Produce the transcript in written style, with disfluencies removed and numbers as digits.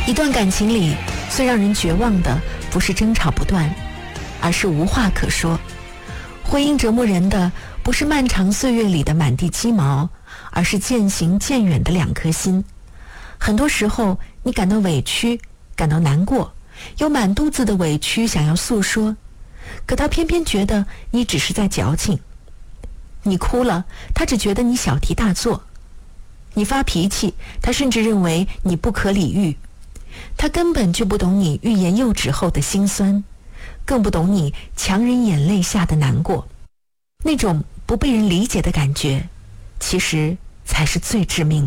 一段感情里，最让人绝望的不是争吵不断，而是无话可说。婚姻折磨人的不是漫长岁月里的满地鸡毛，而是渐行渐远的两颗心。很多时候，你感到委屈，感到难过，有满肚子的委屈想要诉说，可他偏偏觉得你只是在矫情。你哭了，他只觉得你小题大做；你发脾气，他甚至认为你不可理喻。他根本就不懂你欲言又止后的辛酸，更不懂你强忍眼泪下的难过。那种不被人理解的感觉，其实才是最致命的。